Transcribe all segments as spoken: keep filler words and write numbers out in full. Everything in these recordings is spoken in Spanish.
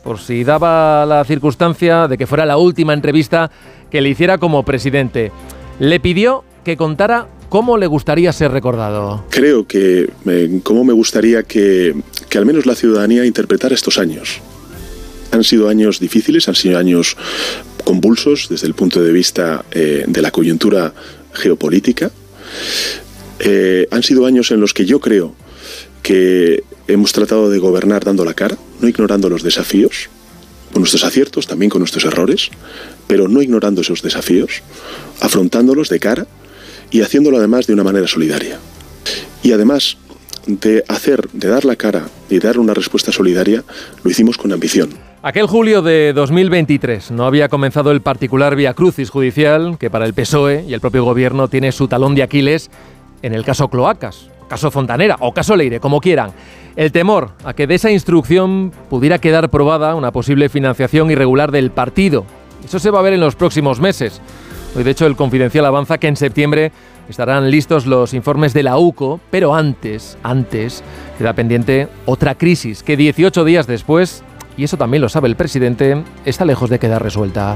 por si daba la circunstancia de que fuera la última entrevista que le hiciera como presidente. Le pidió que contara cómo le gustaría ser recordado. Creo que eh, cómo me gustaría que, que al menos la ciudadanía interpretara estos años. Han sido años difíciles, han sido años convulsos desde el punto de vista eh, de la coyuntura geopolítica. Eh, han sido años en los que yo creo que hemos tratado de gobernar dando la cara, no ignorando los desafíos, con nuestros aciertos, también con nuestros errores, pero no ignorando esos desafíos, afrontándolos de cara y haciéndolo además de una manera solidaria. Y además de hacer, de dar la cara y dar una respuesta solidaria, lo hicimos con ambición. Aquel julio de dos mil veintitrés no había comenzado el particular viacrucis judicial que para el P S O E y el propio gobierno tiene su talón de Aquiles en el caso Cloacas, caso Fontanera o caso Leire, como quieran. El temor a que de esa instrucción pudiera quedar probada una posible financiación irregular del partido. Eso se va a ver en los próximos meses. Hoy, de hecho, el Confidencial avanza que en septiembre estarán listos los informes de la U C O, pero antes, antes, queda pendiente otra crisis que dieciocho días después, y eso también lo sabe el presidente, está lejos de quedar resuelta.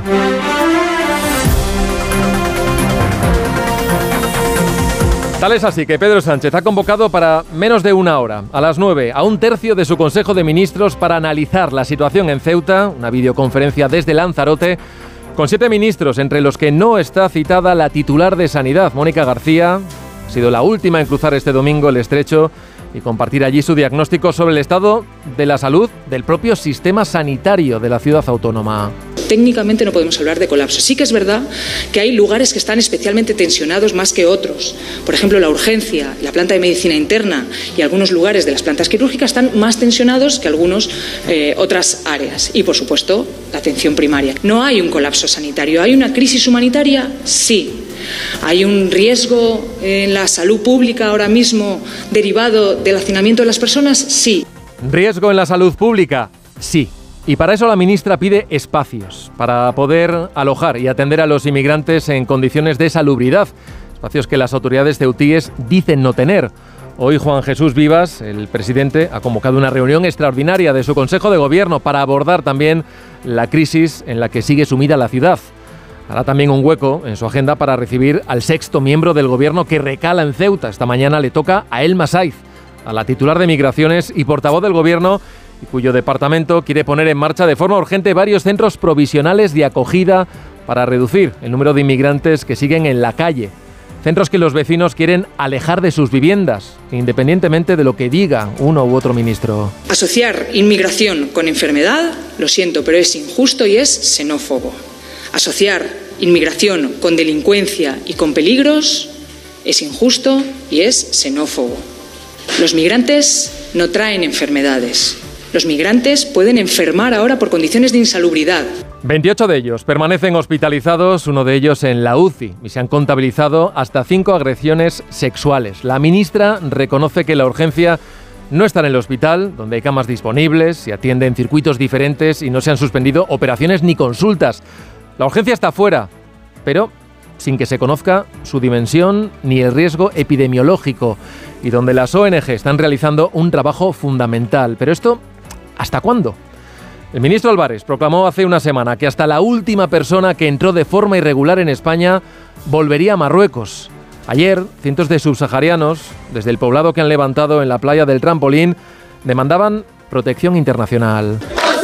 Tal es así que Pedro Sánchez ha convocado para menos de una hora, a las nueve, a un tercio de su Consejo de Ministros para analizar la situación en Ceuta, una videoconferencia desde Lanzarote, con siete ministros, entre los que no está citada la titular de Sanidad, Mónica García. Ha sido la última en cruzar este domingo el estrecho y compartir allí su diagnóstico sobre el estado de la salud del propio sistema sanitario de la ciudad autónoma. Técnicamente no podemos hablar de colapso. Sí que es verdad que hay lugares que están especialmente tensionados más que otros. Por ejemplo, la urgencia, la planta de medicina interna y algunos lugares de las plantas quirúrgicas están más tensionados que algunas eh, otras áreas. Y, por supuesto, la atención primaria. No hay un colapso sanitario. ¿Hay una crisis humanitaria? Sí. ¿Hay un riesgo en la salud pública ahora mismo derivado del hacinamiento de las personas? Sí. ¿Riesgo en la salud pública? Sí. Y para eso la ministra pide espacios, para poder alojar y atender a los inmigrantes en condiciones de salubridad, espacios que las autoridades ceutíes dicen no tener. Hoy Juan Jesús Vivas, el presidente, ha convocado una reunión extraordinaria de su Consejo de Gobierno para abordar también la crisis en la que sigue sumida la ciudad. Hará también un hueco en su agenda para recibir al sexto miembro del Gobierno que recala en Ceuta. Esta mañana le toca a Elma Saiz, a la titular de Migraciones y portavoz del Gobierno, y cuyo departamento quiere poner en marcha de forma urgente varios centros provisionales de acogida para reducir el número de inmigrantes que siguen en la calle. Centros que los vecinos quieren alejar de sus viviendas, independientemente de lo que diga uno u otro ministro. Asociar inmigración con enfermedad, lo siento, pero es injusto y es xenófobo. Asociar inmigración con delincuencia y con peligros es injusto y es xenófobo. Los migrantes no traen enfermedades. Los migrantes pueden enfermar ahora por condiciones de insalubridad. veintiocho de ellos permanecen hospitalizados, uno de ellos en la U C I, y se han contabilizado hasta cinco agresiones sexuales. La ministra reconoce que la urgencia no está en el hospital, donde hay camas disponibles, se atiende en circuitos diferentes y no se han suspendido operaciones ni consultas. La urgencia está fuera, pero sin que se conozca su dimensión ni el riesgo epidemiológico, y donde las O N G están realizando un trabajo fundamental. Pero esto, ¿hasta cuándo? El ministro Álvarez proclamó hace una semana que hasta la última persona que entró de forma irregular en España volvería a Marruecos. Ayer, cientos de subsaharianos, desde el poblado que han levantado en la playa del Trampolín, demandaban protección internacional.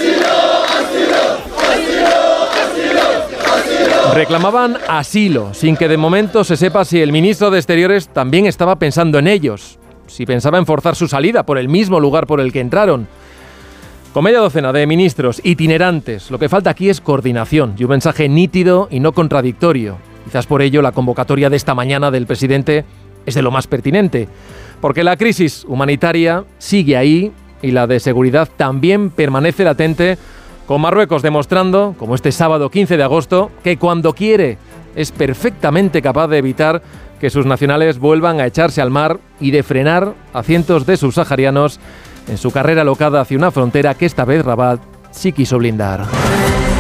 Reclamaban asilo, sin que de momento se sepa si el ministro de Exteriores también estaba pensando en ellos, si pensaba en forzar su salida por el mismo lugar por el que entraron. Con media docena de ministros itinerantes, lo que falta aquí es coordinación y un mensaje nítido y no contradictorio. Quizás por ello la convocatoria de esta mañana del presidente es de lo más pertinente, porque la crisis humanitaria sigue ahí y la de seguridad también permanece latente, con Marruecos demostrando, como este sábado quince de agosto, que cuando quiere es perfectamente capaz de evitar que sus nacionales vuelvan a echarse al mar y de frenar a cientos de subsaharianos en su carrera alocada hacia una frontera que esta vez Rabat sí quiso blindar.